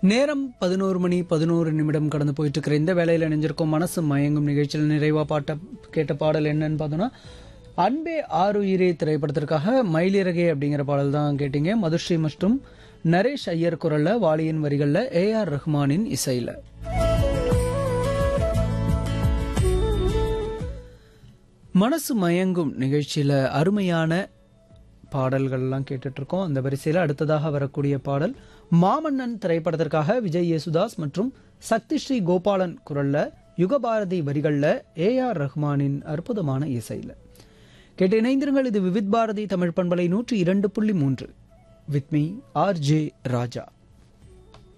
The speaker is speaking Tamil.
நேரம் 11 மணி 11 நிமிடம் கடந்து போயிட்டு இருக்கிற இந்த வேளையில் இணைஞ்சிருக்கோம். மனசு மயங்கும் நிகழ்ச்சியில் நிறைவா கேட்ட பாடல் என்னன்னு பார்த்தோம்னா, அன்பே ஆருயிரே திரைப்படத்திற்காக மயிலிறகே அப்படிங்கிற பாடல் தான் கேட்டீங்க. மதுஸ்ரீ மற்றும் நரேஷ் ஐயர் குரல்ல, வாலியின் வரிகள்ல, AR ரஹ்மானின் இசையில. மனசு மயங்கும் நிகழ்ச்சியில அருமையான பாடல்கள்லாம் கேட்டுட்டு இருக்கோம். அந்த வரிசையில் அடுத்ததாக வரக்கூடிய பாடல் மாமன்னன் திரைப்படத்திற்காக விஜய் யேசுதாஸ் மற்றும் சக்தி ஸ்ரீ கோபாலன் குரல்ல, யுகபாரதி வரிகள்ல, AR ரஹ்மானின் அற்புதமான இசையில கேட்டு இணைந்திருங்கள். இது விவித் பாரதி தமிழ் பண்பலை 102.3 வித் மீ RJ ராஜா.